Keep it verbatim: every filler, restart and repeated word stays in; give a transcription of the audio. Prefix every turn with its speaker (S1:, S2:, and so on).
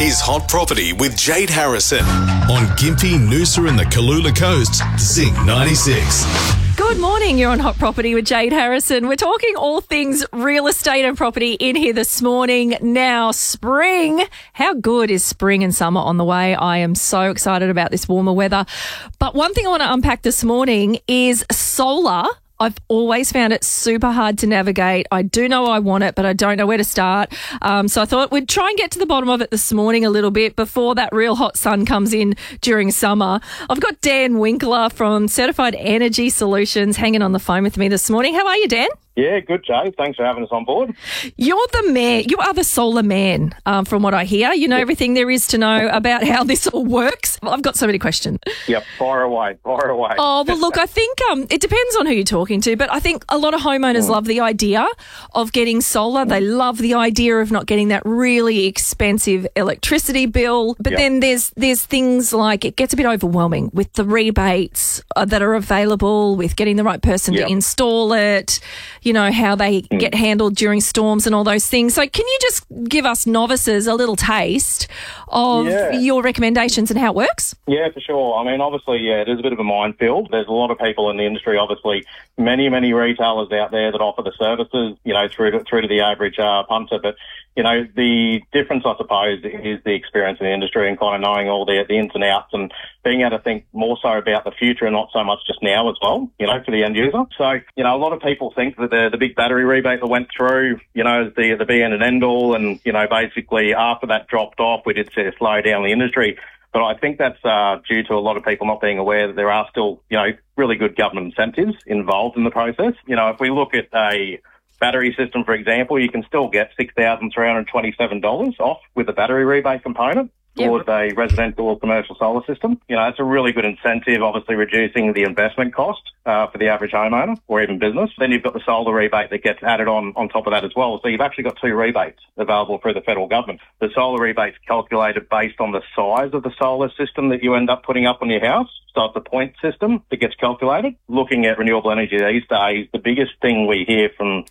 S1: is Hot Property with Jade Harrison on Gympie, Noosa and the Kalula Coast, Zing ninety-six.
S2: Good morning, you're on Hot Property with Jade Harrison. We're talking all things real estate and property in here this morning. Now, spring. How good is spring and summer on the way? I am so excited about this warmer weather. But one thing I want to unpack this morning is solar. I've always found it super hard to navigate. I do know I want it, but I don't know where to start. Um, so I thought we'd try and get to the bottom of it this morning a little bit before that real hot sun comes in during summer. I've got Dan Winkler from Certified Energy Solutions hanging on the phone with me this morning. How are you, Dan?
S3: Yeah, good, Jade. Thanks for having us on board.
S2: You're the man. You are the solar man, um, from what I hear. You know everything there is to know about how this all works. I've got so many questions.
S3: Yep, fire away, fire away.
S2: Oh, well, look, I think um, it depends on who you're talking to, but I think a lot of homeowners mm. love the idea of getting solar. They love the idea of not getting that really expensive electricity bill. But yep. then there's there's things like it gets a bit overwhelming with the rebates uh, that are available, with getting the right person yep. to install it, you know, how they mm. get handled during storms and all those things. So can you just give us novices a little taste of yeah. your recommendations and how it works?
S3: Yeah, for sure. I mean, obviously, yeah, it is a bit of a minefield. There's a lot of people in the industry, obviously, many, many retailers out there that offer the services, you know, through to, through to the average uh, punter. But, you know, the difference, I suppose, is the experience in the industry and kind of knowing all the, the ins and outs and being able to think more so about the future and not so much just now as well, you know, for the end user. So, you know, a lot of people think that the, the big battery rebate that went through, you know, is the, the be and end all. And, you know, basically after that dropped off, we did see a slow down in the industry. But I think that's uh, due to a lot of people not being aware that there are still, you know, really good government incentives involved in the process. You know, if we look at a battery system, for example, you can still get six thousand three hundred twenty-seven dollars off with the battery rebate component.
S2: Yep.
S3: Towards a residential or commercial solar system. You know, it's a really good incentive, obviously reducing the investment cost uh, for the average homeowner or even business. Then you've got the solar rebate that gets added on on top of that as well. So you've actually got two rebates available through the federal government. The solar rebate's calculated based on the size of the solar system that you end up putting up on your house. So it's a point system that gets calculated. Looking at renewable energy these days, the biggest thing we hear from